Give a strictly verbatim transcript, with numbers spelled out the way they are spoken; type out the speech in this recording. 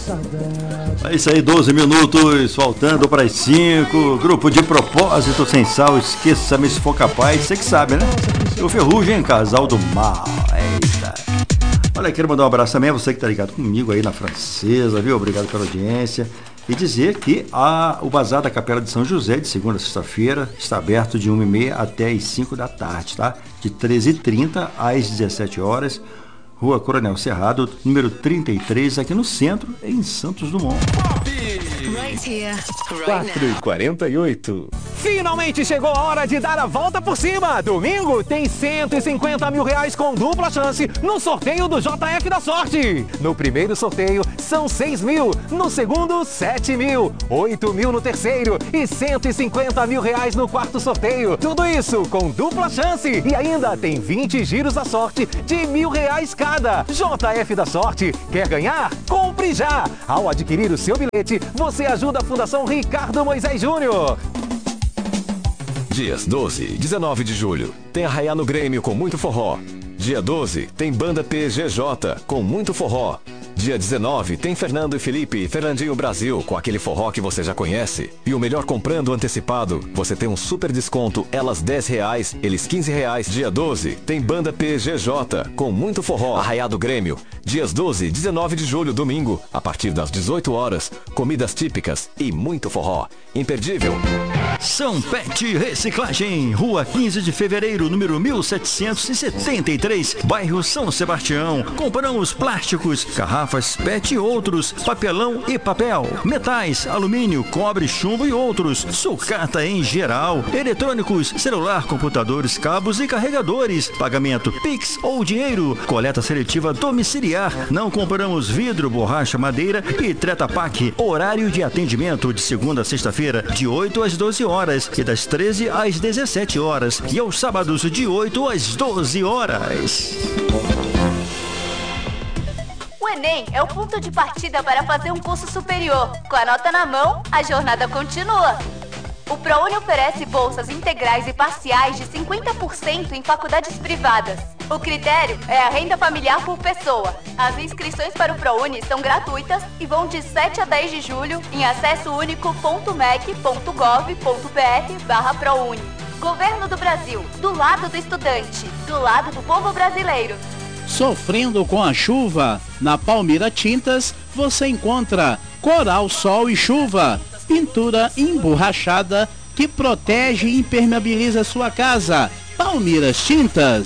É isso aí, doze minutos, faltando para as cinco. Grupo de propósito sem sal, esqueça-me se for capaz. Você que sabe, né? O Ferrugem, casal do mal. Eita. Olha, quero mandar um abraço também a você que tá ligado comigo aí na Francesa, viu? Obrigado pela audiência. E dizer que a, o Bazar da Capela de São José, de segunda a sexta-feira, está aberto de uma e meia até as cinco da tarde, tá? De treze e trinta às dezessete horas, Rua Coronel Cerrado, número trinta e três, aqui no centro, em Santos Dumont. quatro e quarenta e oito. Finalmente chegou a hora de dar a volta por cima. Domingo tem cento e cinquenta mil reais com dupla chance no sorteio do J F da Sorte. No primeiro sorteio são seis mil, no segundo sete mil, oito mil no terceiro e cento e cinquenta mil reais no quarto sorteio. Tudo isso com dupla chance e ainda tem vinte giros da sorte de mil reais cada. J F da Sorte, quer ganhar? Compre já! Ao adquirir o seu bilhete, você ajuda a Fundação Ricardo Moisés Júnior. Dias doze e dezenove de julho, tem Arraiá no Grêmio com muito forró. Dia doze, tem Banda P G J com muito forró. Dia dezenove, tem Fernando e Felipe e Fernandinho Brasil com aquele forró que você já conhece. E o melhor, comprando antecipado, você tem um super desconto, elas dez reais, eles quinze reais. Dia doze, tem Banda P G J com muito forró. Arraiá do Grêmio. Dias doze e dezenove de julho, domingo, a partir das dezoito horas, comidas típicas e muito forró. Imperdível. São Pet Reciclagem, Rua quinze de Fevereiro, número mil setecentos e setenta e três, bairro São Sebastião. Compramos plásticos, garrafas Pet e outros, papelão e papel, metais, alumínio, cobre, chumbo e outros, sucata em geral, eletrônicos, celular, computadores, cabos e carregadores, pagamento Pix ou dinheiro, coleta seletiva domiciliar. Não compramos vidro, borracha, madeira e Treta Pak. Horário de atendimento de segunda a sexta-feira, de oito às doze horas e das treze às dezessete horas e aos sábados de oito às doze horas. O Enem é o ponto de partida para fazer um curso superior. Com a nota na mão, a jornada continua. O ProUni oferece bolsas integrais e parciais de cinquenta por cento em faculdades privadas. O critério é a renda familiar por pessoa. As inscrições para o ProUni são gratuitas e vão de sete a dez de julho em acessounico ponto mec ponto gov ponto br barra ProUni. Governo do Brasil, do lado do estudante, do lado do povo brasileiro. Sofrendo com a chuva? Na Palmira Tintas você encontra Coral, Sol e Chuva, pintura emborrachada que protege e impermeabiliza sua casa. Palmiras Tintas.